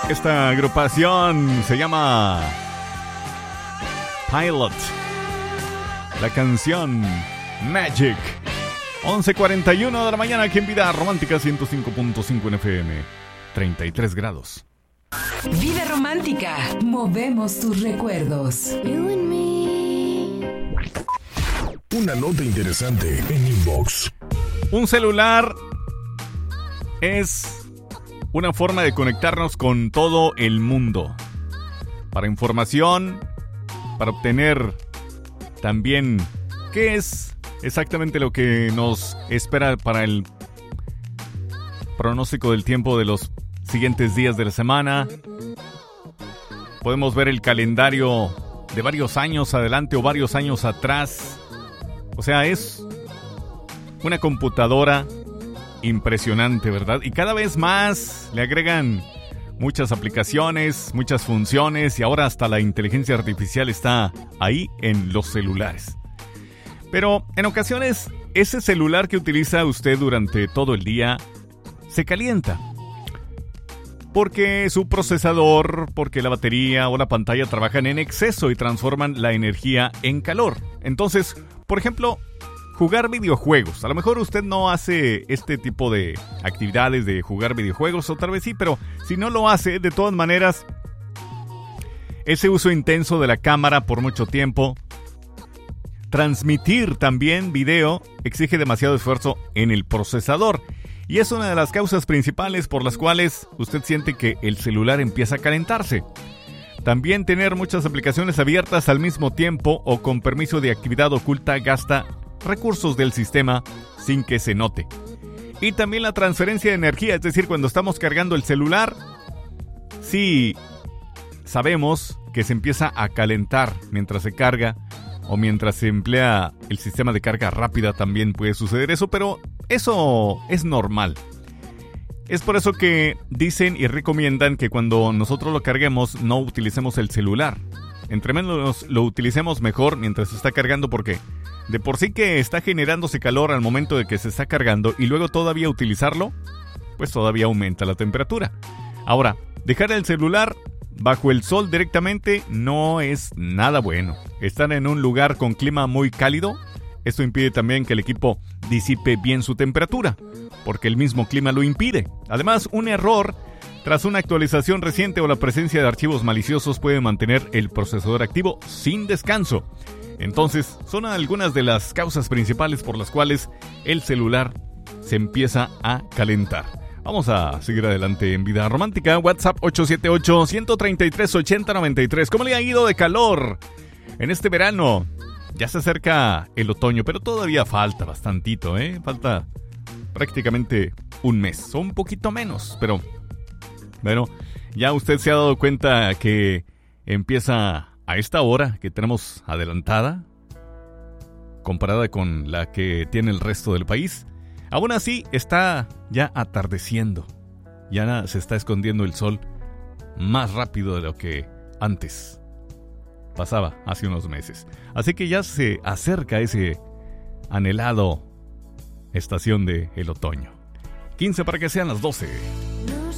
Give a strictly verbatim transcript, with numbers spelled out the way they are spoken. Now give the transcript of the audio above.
Esta agrupación se llama Pilot. La canción Magic. once cuarenta y uno de la mañana aquí en Vida Romántica ciento cinco punto cinco en F M. treinta y tres grados. Vida Romántica. Movemos tus recuerdos. You and me. Una nota interesante en Inbox. Un celular es una forma de conectarnos con todo el mundo. Para información, para obtener también qué es exactamente lo que nos espera para el pronóstico del tiempo de los siguientes días de la semana. Podemos ver el calendario de varios años adelante o varios años atrás. O sea, es una computadora impresionante, ¿verdad? Y cada vez más le agregan muchas aplicaciones, muchas funciones y ahora hasta la inteligencia artificial está ahí en los celulares. Pero en ocasiones ese celular que utiliza usted durante todo el día se calienta. Porque su procesador, porque la batería o la pantalla trabajan en exceso y transforman la energía en calor. Entonces, por ejemplo, jugar videojuegos. A lo mejor usted no hace este tipo de actividades de jugar videojuegos, o tal vez sí, pero si no lo hace, de todas maneras, ese uso intenso de la cámara por mucho tiempo, transmitir también video, exige demasiado esfuerzo en el procesador. Y es una de las causas principales por las cuales usted siente que el celular empieza a calentarse. También tener muchas aplicaciones abiertas al mismo tiempo o con permiso de actividad oculta gasta recursos del sistema sin que se note. Y también la transferencia de energía, es decir, cuando estamos cargando el celular, sí sabemos que se empieza a calentar mientras se carga o mientras se emplea el sistema de carga rápida, también puede suceder eso, pero eso es normal. Es por eso que dicen y recomiendan que cuando nosotros lo carguemos no utilicemos el celular. Entre menos lo utilicemos mejor mientras se está cargando, porque de por sí que está generándose calor al momento de que se está cargando y luego todavía utilizarlo, pues todavía aumenta la temperatura. Ahora, dejar el celular bajo el sol directamente no es nada bueno. Estar en un lugar con clima muy cálido, esto impide también que el equipo disipe bien su temperatura, porque el mismo clima lo impide. Además, un error tras una actualización reciente o la presencia de archivos maliciosos puede mantener el procesador activo sin descanso. Entonces, son algunas de las causas principales por las cuales el celular se empieza a calentar. Vamos a seguir adelante en Vida Romántica. WhatsApp ocho siete ocho, uno tres tres, ocho cero nueve tres. ¿Cómo le ha ido de calor en este verano? Ya se acerca el otoño, pero todavía falta bastantito, ¿eh? Falta prácticamente un mes, o un poquito menos, pero bueno, ya usted se ha dado cuenta que empieza a esta hora que tenemos adelantada, comparada con la que tiene el resto del país. Aún así, está ya atardeciendo, ya se está escondiendo el sol más rápido de lo que antes pasaba hace unos meses. Así que ya se acerca ese anhelado estación del otoño. quince para que sean las doce.